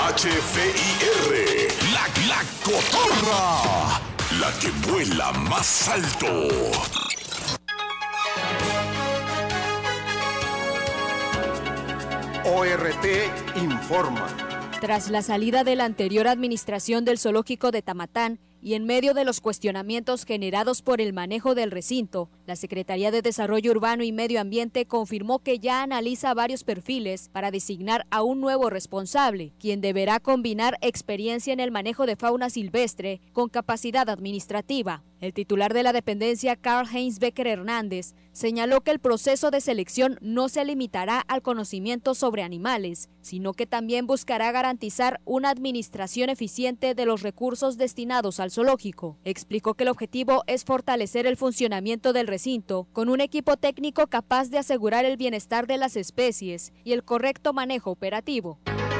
HFIR, la cotorra, la que vuela más alto. ORT informa. Tras la salida de la anterior administración del zoológico de Tamatán y en medio de los cuestionamientos generados por el manejo del recinto, la Secretaría de Desarrollo Urbano y Medio Ambiente confirmó que ya analiza varios perfiles para designar a un nuevo responsable, quien deberá combinar experiencia en el manejo de fauna silvestre con capacidad administrativa. El titular de la dependencia, Karl-Heinz Becker Hernández, señaló que el proceso de selección no se limitará al conocimiento sobre animales, sino que también buscará garantizar una administración eficiente de los recursos destinados al zoológico. Explicó que el objetivo es fortalecer el funcionamiento del recinto con un equipo técnico capaz de asegurar el bienestar de las especies y el correcto manejo operativo.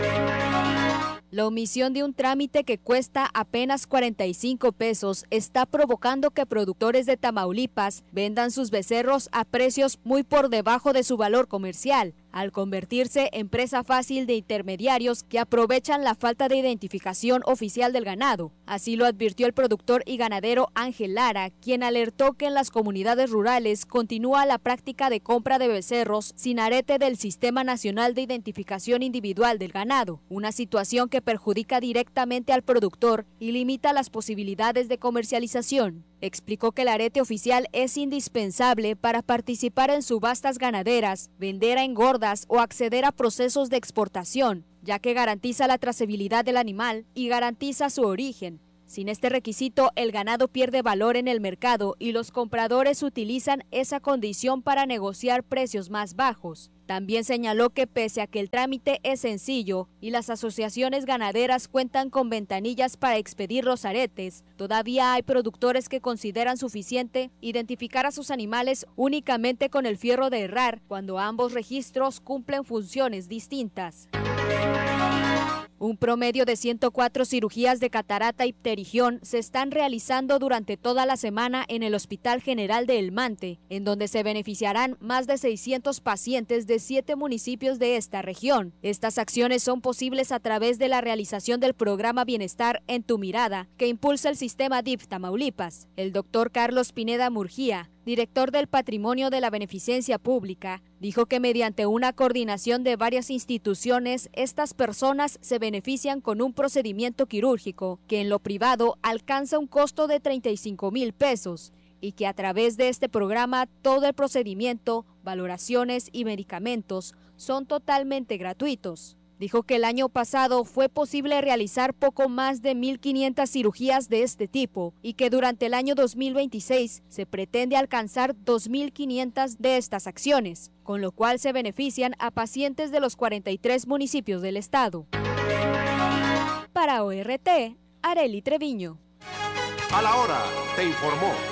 La omisión de un trámite que cuesta apenas 45 pesos está provocando que productores de Tamaulipas vendan sus becerros a precios muy por debajo de su valor comercial, al convertirse en presa fácil de intermediarios que aprovechan la falta de identificación oficial del ganado. Así lo advirtió el productor y ganadero Ángel Lara, quien alertó que en las comunidades rurales continúa la práctica de compra de becerros sin arete del Sistema Nacional de Identificación Individual del Ganado, una situación que perjudica directamente al productor y limita las posibilidades de comercialización. Explicó que el arete oficial es indispensable para participar en subastas ganaderas, vender a engordas o acceder a procesos de exportación, ya que garantiza la trazabilidad del animal y garantiza su origen. Sin este requisito, el ganado pierde valor en el mercado y los compradores utilizan esa condición para negociar precios más bajos. También señaló que pese a que el trámite es sencillo y las asociaciones ganaderas cuentan con ventanillas para expedir los aretes, todavía hay productores que consideran suficiente identificar a sus animales únicamente con el fierro de herrar, cuando ambos registros cumplen funciones distintas. Un promedio de 104 cirugías de catarata y pterigión se están realizando durante toda la semana en el Hospital General de El Mante, en donde se beneficiarán más de 600 pacientes de 7 municipios de esta región. Estas acciones son posibles a través de la realización del programa Bienestar en tu Mirada, que impulsa el sistema DIF Tamaulipas. El doctor Carlos Pineda Murgía, director del Patrimonio de la Beneficencia Pública, dijo que mediante una coordinación de varias instituciones, estas personas se benefician con un procedimiento quirúrgico que en lo privado alcanza un costo de 35,000 pesos y que a través de este programa todo el procedimiento, valoraciones y medicamentos son totalmente gratuitos. Dijo que el año pasado fue posible realizar poco más de 1,500 cirugías de este tipo y que durante el año 2026 se pretende alcanzar 2,500 de estas acciones, con lo cual se benefician a pacientes de los 43 municipios del estado. Para ORT, Arely Treviño. A la hora, te informó